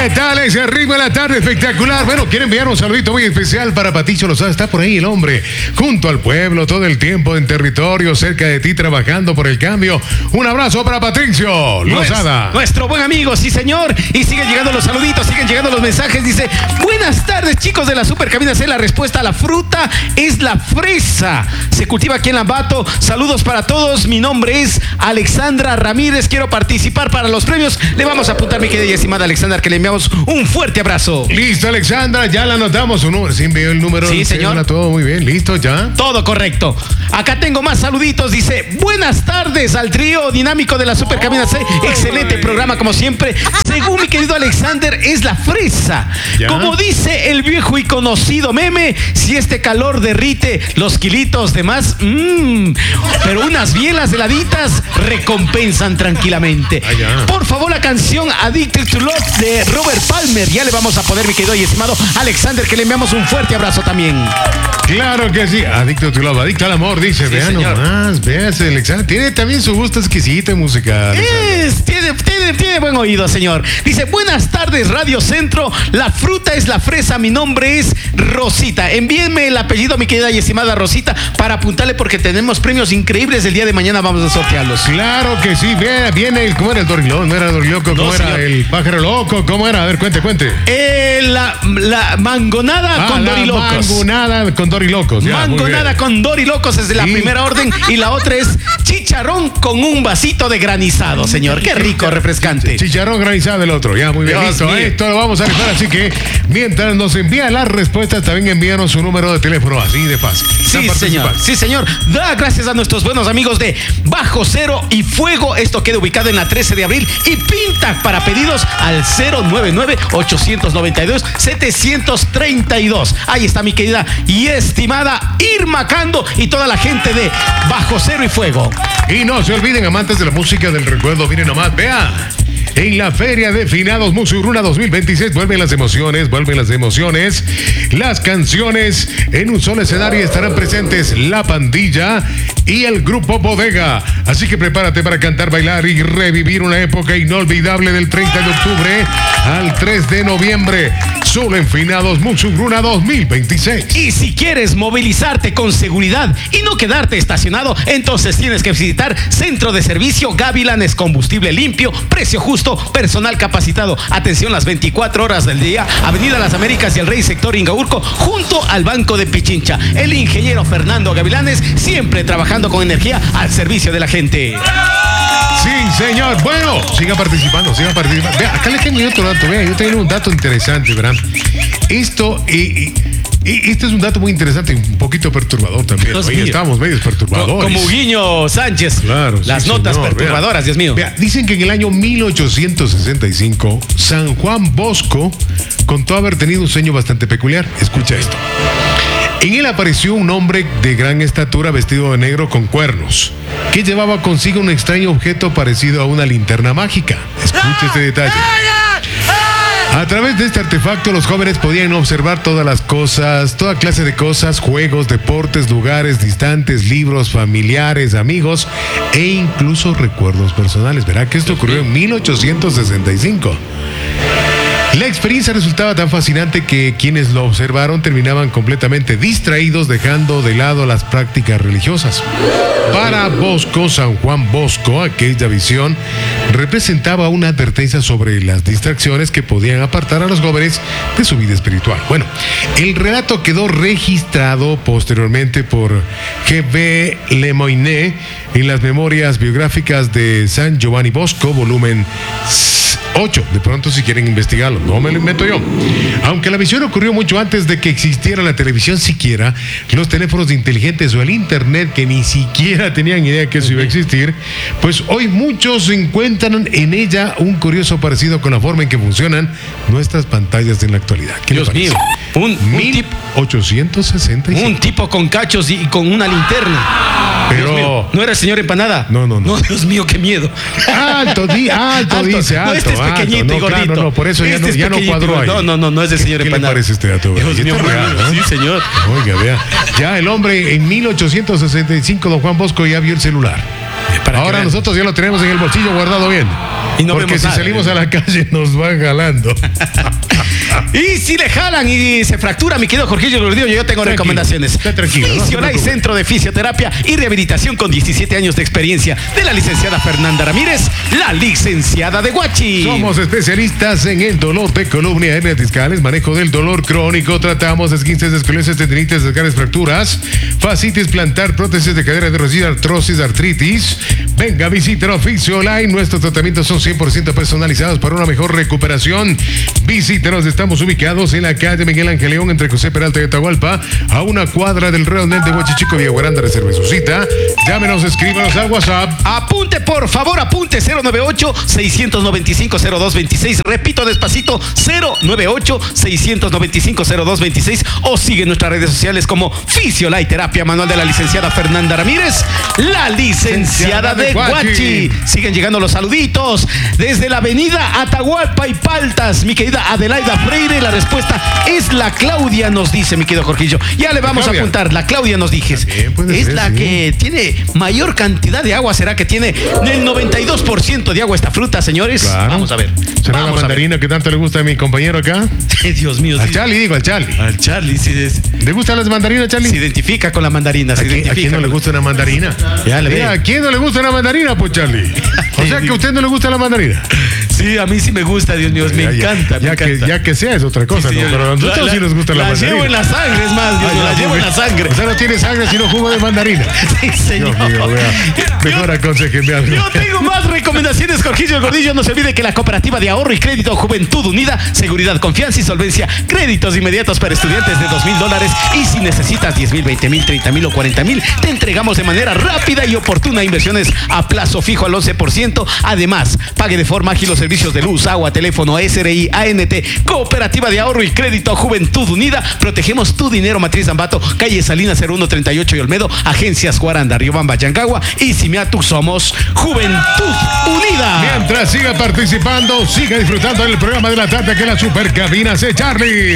¿Qué tal ese ritmo de la tarde espectacular? Bueno, quiero enviar un saludito muy especial para Patricio Lozada. Está por ahí el hombre, junto al pueblo, todo el tiempo en territorio, cerca de ti, trabajando por el cambio. Un abrazo para Patricio Lozada. Nuestro buen amigo, sí señor. Y siguen llegando los saluditos, siguen llegando los mensajes. Dice, buenas tardes chicos de la Supercabina C. La respuesta a la fruta es la fresa. Se cultiva aquí en Lambato. Saludos para todos. Mi nombre es Alexandra Ramírez. Quiero participar para los premios. Le vamos a apuntar, mi querida y estimada Alexandra, que le enviamos un fuerte abrazo. Listo, Alexandra, ya la anotamos. Su número. ¿Sí envió el número? Sí, señor. Todo muy bien, listo, ya. Todo correcto. Acá tengo más saluditos. Dice, buenas tardes al trío dinámico de la Supercabina C. Excelente programa, como siempre. Según mi querido Alexander, es la fresa. ¿Ya? Como dice el viejo y conocido meme, si este calor derrite los kilitos de más, pero unas bielas heladitas recompensan tranquilamente. Por favor, la canción Addicted to Love de Robert Palmer. Ya le vamos a poner, mi querido y estimado Alexander, que le enviamos un fuerte abrazo también. Claro que sí, Addicted to Love, adicto al amor, dice. Sí, vean nomás, veas, Alexander. Tiene también su gusto exquisito en música. Tiene buen oído, señor. Dice, buenas tardes, Radio Centro. La fruta es la fresa. Mi nombre es Rosita. Envíenme el apellido, mi querida y estimada Rosita, para apuntarle, porque tenemos premios increíbles. El día de mañana vamos a sortearlos. Claro que sí. Viene el, ¿cómo era el dorilón? ¿No era dorilloco? ¿Cómo era señor? El pájaro loco? ¿Cómo era? A ver, cuente. La mangonada con dorilocos. Mangonada con dorilocos. Mangonada con dorilocos es de la primera orden. Y la otra es chicharrón con un vasito de granizado, señor. Qué rico, refrescante. Chicharrón granizado el otro. Ya, muy bien. Listo, esto lo vamos a dejar. Así que mientras nos envía las respuestas, también envíanos su número de teléfono, así de fácil. Sí, señor. Sí, señor. Da gracias a nuestros buenos amigos de Bajo Cero y Fuego. Esto queda ubicado en la 13 de abril. Y pinta para pedidos al 099-892-732. Ahí está mi querida y estimada Irma Cando y toda la gente de Bajo Cero y Fuego. Y no se olviden, amantes de la música del recuerdo, miren nomás, vea. En la Feria de Finados Musurruna 2026 vuelven las emociones. Las canciones en un solo escenario estarán presentes La Pandilla y el Grupo Bodega. Así que prepárate para cantar, bailar y revivir una época inolvidable del 30 de octubre al 3 de noviembre. Solo en Finados Musurruna 2026. Y si quieres movilizarte con seguridad y no quedarte estacionado, entonces tienes que visitar Centro de Servicio Gavilanes. Combustible limpio, precio justo, personal capacitado. Atención las 24 horas del día. Avenida Las Américas y el Rey, sector Ingaurco, junto al Banco de Pichincha. El ingeniero Fernando Gavilanes, siempre trabajando con energía al servicio de la gente. Sí, señor. Bueno, siga participando. Vea, acá le tengo otro dato. Vea, yo tengo un dato interesante, ¿verdad? Esto este es un dato muy interesante y un poquito perturbador también. Hoy estamos medios perturbadores. Como Huguinho Sánchez. Claro. Las notas perturbadoras, Dios mío. Vea, dicen que en el año 1865, San Juan Bosco contó haber tenido un sueño bastante peculiar. Escucha esto. En él apareció un hombre de gran estatura vestido de negro con cuernos, que llevaba consigo un extraño objeto parecido a una linterna mágica. Escucha este detalle. A través de este artefacto los jóvenes podían observar todas las cosas, toda clase de cosas, juegos, deportes, lugares distantes, libros, familiares, amigos e incluso recuerdos personales. Verá que esto ocurrió en 1865. La experiencia resultaba tan fascinante que quienes lo observaron terminaban completamente distraídos, dejando de lado las prácticas religiosas. Para Bosco, San Juan Bosco, aquella visión representaba una advertencia sobre las distracciones que podían apartar a los jóvenes de su vida espiritual. Bueno, el relato quedó registrado posteriormente por G.B. Lemoyne en las memorias biográficas de San Giovanni Bosco, volumen 8. De pronto, si quieren investigarlo, no me lo invento yo. Aunque la visión ocurrió mucho antes de que existiera la televisión siquiera, los teléfonos inteligentes o el internet, que ni siquiera tenían idea que eso iba a existir, pues hoy muchos encuentran en ella un curioso parecido con la forma en que funcionan nuestras pantallas en la actualidad. Dios mío. 1865. Un tipo con cachos y con una linterna. Pero ¿no era el señor Empanada? No. No, Dios mío, qué miedo. Alto, dice alto. No, este es pequeñito y gordito. Claro, no, por eso ya no cuadró ahí. No es el señor Empanada. ¿Qué le parece este dato? Dios mío, sí, señor. Oiga, vea. Ya el hombre en 1865, don Juan Bosco, ya vio el celular. Ahora nosotros ya lo tenemos en el bolsillo guardado bien. Y no porque si nada, salimos a la calle nos van jalando. Y si le jalan y se fractura, mi querido Jorgillo Gordillo, yo tengo recomendaciones. Está tranquilo. Fisiolay, Centro de Fisioterapia y Rehabilitación con 17 años de experiencia, de la licenciada Fernanda Ramírez, la licenciada de Guachi. Somos especialistas en el dolor de columna, hernias discales, manejo del dolor crónico. Tratamos esguinces, escoliosis, tendinitis, desgarres, fracturas, fascitis plantar, prótesis de cadera, de rodilla, artrosis, artritis. Venga, visítanos Fisiolay. Nuestros tratamientos son 100% personalizados para una mejor recuperación. Visítanos, estamos ubicados en la calle Miguel Ángel León, entre José Peralta y Atahualpa, a una cuadra del redondel de Huachichico, Villa Guaranda. Reserve su cita. Llámenos, escríbanos al WhatsApp. Apunte, por favor, apunte 098-695-0226. Repito despacito, 098-695-0226. O sigue nuestras redes sociales como Fisiolay Terapia Manual de la licenciada Fernanda Ramírez, la licenciada de Guachi. Siguen llegando los saluditos desde la avenida Atahualpa y Paltas. Mi querida Adelaida Freire, la respuesta es la Claudia, nos dice mi querido Jorgillo. Ya le vamos a apuntar, la Claudia nos dije. Es la que tiene mayor cantidad de agua. ¿Será que tiene el 92% de agua esta fruta, señores? Claro. Vamos a ver. ¿Será la mandarina que tanto le gusta a mi compañero acá? Dios mío. Al Charlie, digo, al Charlie. Al Charlie, sí. ¿Le gustan las mandarinas, Charlie? Se identifica con la mandarina. ¿A quién no le gusta una mandarina? ¿A quién no le gusta una mandarina, pues, Charlie? O sea que a usted no le gusta la mandarina. Sí, a mí sí me gusta, Dios mío, me encanta. Ya que sea es otra cosa, ¿no? Pero a nosotros sí nos gusta la mandarina. La llevo en la sangre, es más, Dios mío, la llevo en la sangre. O sea, no tiene sangre sino jugo de mandarina. Sí, señor. Dios mío, mejor aconséjenme algo. Yo tengo más recomendaciones, Jorgillo el Gordillo. No se olvide que la Cooperativa de Ahorro y Crédito Juventud Unida, seguridad, confianza y solvencia, créditos inmediatos para estudiantes de $2,000. Y si necesitas 10,000, 20,000, 30,000 o 40,000, te entregamos de manera rápida y oportuna inversiones a plazo fijo al 11%. Además, pague de forma ágil los servicios de luz, agua, teléfono, SRI, ANT. Cooperativa de Ahorro y Crédito Juventud Unida. Protegemos tu dinero. Matriz Zambato, calle Salinas 0138 y Olmedo. Agencias Guaranda, Riobamba, Yancagua y Simiatu. Somos Juventud Unida. Mientras siga participando, siga disfrutando del programa de la tarde que la Supercabina C. Charlie.